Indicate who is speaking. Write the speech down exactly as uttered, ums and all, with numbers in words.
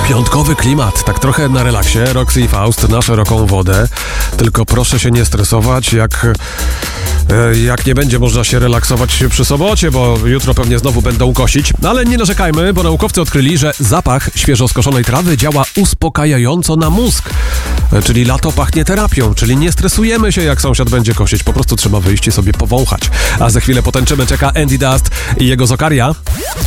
Speaker 1: Piątkowy klimat, tak trochę na relaksie. Roxy i Faust na szeroką wodę. Tylko proszę się nie stresować, jak, jak nie będzie można się relaksować przy sobocie, bo jutro pewnie znowu będą kosić. Ale nie narzekajmy, bo naukowcy odkryli, że zapach świeżo skoszonej trawy działa uspokajająco na mózg. Czyli lato pachnie terapią, czyli nie stresujemy się, jak sąsiad będzie kosić. Po prostu trzeba wyjść i sobie powąchać. A za chwilę potęczymy, czeka Andy Dust i jego Zokaria.